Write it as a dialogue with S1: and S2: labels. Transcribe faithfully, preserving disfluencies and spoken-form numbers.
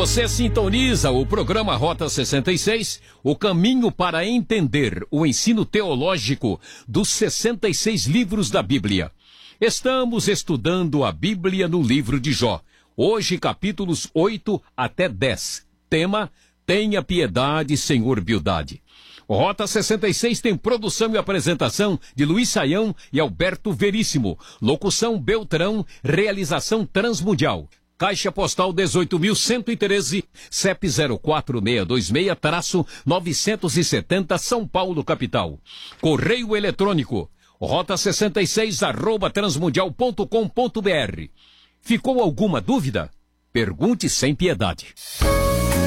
S1: Você sintoniza o programa Rota sessenta e seis, o caminho para entender o ensino teológico dos sessenta e seis livros da Bíblia. Estamos estudando a Bíblia no livro de Jó. Hoje, capítulos oito até dez. Tema: Tenha piedade, Senhor Bildade. O Rota sessenta e seis tem produção e apresentação de Luiz Saião e Alberto Veríssimo. Locução Beltrão, realização Transmundial. Caixa Postal dezoito mil cento e treze, C E P zero quatro seis dois seis, novecentos e setenta, São Paulo, capital. Correio eletrônico, rota sessenta e seis, arroba transmundial ponto com ponto br. Ficou alguma dúvida? Pergunte sem piedade.